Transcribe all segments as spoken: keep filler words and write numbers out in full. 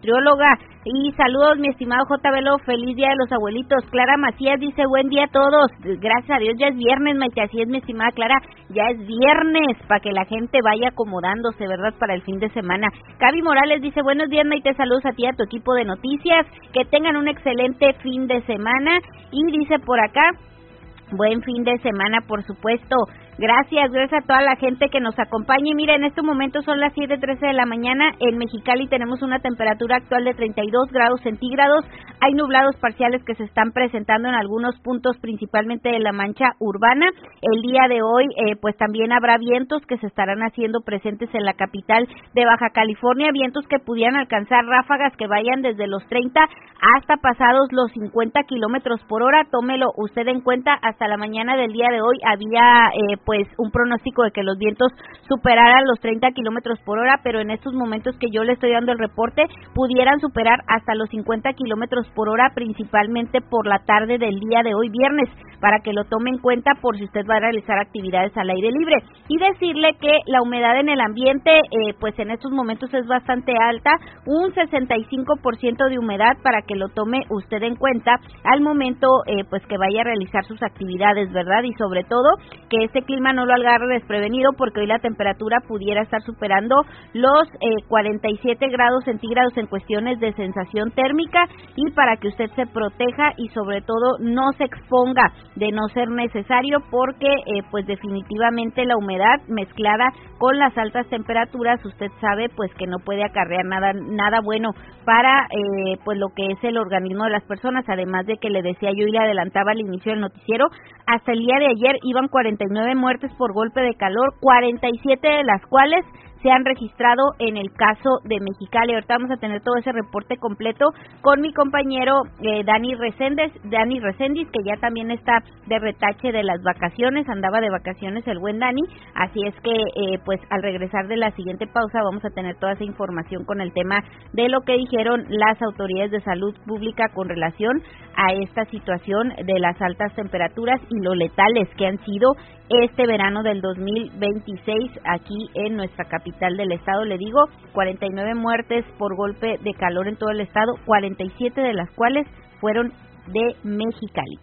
nutrióloga. Y saludos, mi estimado J. Velo, feliz Día de los Abuelitos. Clara Macías dice, buen día a todos. Gracias a Dios, ya es viernes, Maite, así es, mi estimada Clara, ya es viernes, para que la gente vaya acomodándose, ¿verdad?, para el fin de semana. Gaby Morales dice, buenos días, Maite, saludos a ti y a tu equipo de noticias, que tengan un excelente fin de semana. Y dice por acá, buen fin de semana, por supuesto. Gracias, gracias a toda la gente que nos acompaña. Mira, en este momento son las siete trece de la mañana. En Mexicali tenemos una temperatura actual de treinta y dos grados centígrados. Hay nublados parciales que se están presentando en algunos puntos, principalmente de la mancha urbana. El día de hoy, eh, pues también habrá vientos que se estarán haciendo presentes en la capital de Baja California, vientos que pudieran alcanzar ráfagas que vayan desde los treinta hasta pasados los cincuenta kilómetros por hora. Tómelo usted en cuenta. Hasta la mañana del día de hoy había eh, pues un pronóstico de que los vientos superaran los treinta kilómetros por hora, pero en estos momentos que yo le estoy dando el reporte, pudieran superar hasta los cincuenta kilómetros por hora, principalmente por la tarde del día de hoy viernes, para que lo tome en cuenta por si usted va a realizar actividades al aire libre. Y decirle que la humedad en el ambiente, eh, pues en estos momentos es bastante alta, un sesenta y cinco por ciento de humedad, para que lo tome usted en cuenta al momento eh, pues que vaya a realizar sus actividades, ¿verdad? Y sobre todo, que este clima no lo agarre desprevenido, porque hoy la temperatura pudiera estar superando los eh, cuarenta y siete grados centígrados en cuestiones de sensación térmica, y para que usted se proteja y sobre todo no se exponga de no ser necesario, porque eh, pues definitivamente la humedad mezclada con las altas temperaturas, usted sabe pues que no puede acarrear nada nada bueno para eh, pues lo que es el organismo de las personas. Además de que le decía yo y le adelantaba al inicio del noticiero, hasta el día de ayer iban cuarenta y nueve muertes por golpe de calor, cuarenta y siete de las cuales se han registrado en el caso de Mexicali. Ahorita vamos a tener todo ese reporte completo con mi compañero eh, Dani Reséndez, Dani Reséndiz, que ya también está de retache de las vacaciones, andaba de vacaciones el buen Dani, así es que eh, pues al regresar de la siguiente pausa vamos a tener toda esa información con el tema de lo que dijeron las autoridades de salud pública con relación a esta situación de las altas temperaturas y lo letales que han sido este verano del dos mil veintiséis aquí en nuestra capital del estado. Le digo, cuarenta y nueve muertes por golpe de calor en todo el estado, cuarenta y siete de las cuales fueron de Mexicali.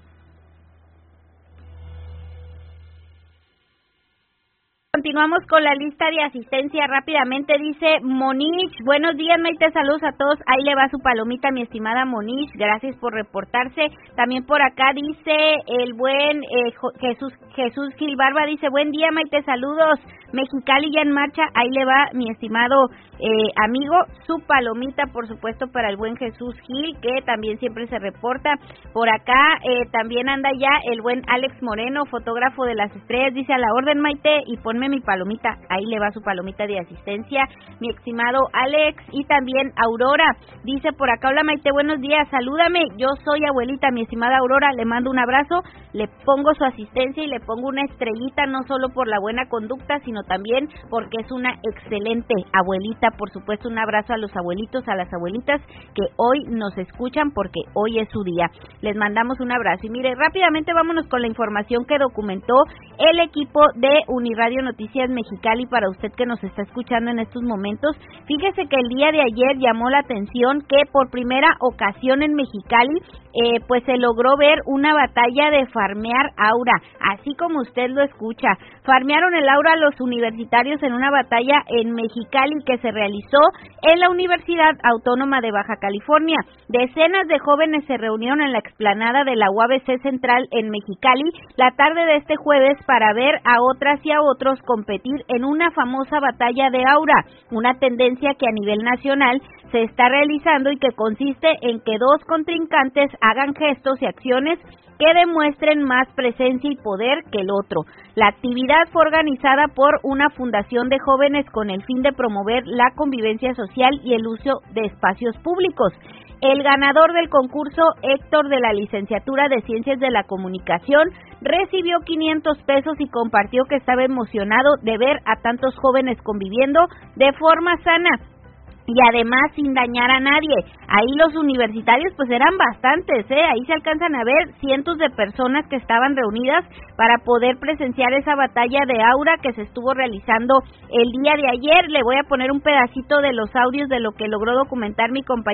Continuamos con la lista de asistencia rápidamente. Dice Monish, buenos días, Maite, saludos a todos. Ahí le va su palomita, mi estimada Monish, gracias por reportarse. También por acá dice el buen eh, Jesús Jesús Gil Barba, dice, buen día, Maite, saludos. Mexicali ya en marcha, ahí le va mi estimado eh, amigo, su palomita, por supuesto, para el buen Jesús Gil, que también siempre se reporta. Por acá eh, también anda ya el buen Alex Moreno, fotógrafo de las estrellas, dice, a la orden, Maite, y ponme mi palomita. Ahí le va su palomita de asistencia, mi estimado Alex. Y también Aurora dice por acá, hola Maite, buenos días, salúdame, yo soy abuelita, mi estimada Aurora, le mando un abrazo, le pongo su asistencia y le pongo una estrellita, no solo por la buena conducta, sino también porque es una excelente abuelita. Por supuesto, un abrazo a los abuelitos, a las abuelitas que hoy nos escuchan, porque hoy es su día. Les mandamos un abrazo. Y mire, rápidamente vámonos con la información que documentó el equipo de Uniradio Noticias Mexicali para usted que nos está escuchando en estos momentos. Fíjese que el día de ayer llamó la atención que por primera ocasión en Mexicali eh, pues se logró ver una batalla de farmear aura, así como usted lo escucha. Farmearon el aura los universitarios en una batalla en Mexicali que se realizó en la Universidad Autónoma de Baja California. Decenas de jóvenes se reunieron en la explanada de la U A B C Central en Mexicali la tarde de este jueves para ver a otras y a otros competir en una famosa batalla de aura, una tendencia que a nivel nacional se está realizando y que consiste en que dos contrincantes hagan gestos y acciones que demuestren más presencia y poder que el otro. La actividad fue organizada por una fundación de jóvenes con el fin de promover la convivencia social y el uso de espacios públicos. El ganador del concurso, Héctor, de la licenciatura de Ciencias de la Comunicación, recibió quinientos pesos y compartió que estaba emocionado de ver a tantos jóvenes conviviendo de forma sana y además sin dañar a nadie. Ahí los universitarios pues eran bastantes, ¿eh? Ahí se alcanzan a ver cientos de personas que estaban reunidas para poder presenciar esa batalla de aura que se estuvo realizando el día de ayer. Le voy a poner un pedacito de los audios de lo que logró documentar mi compañero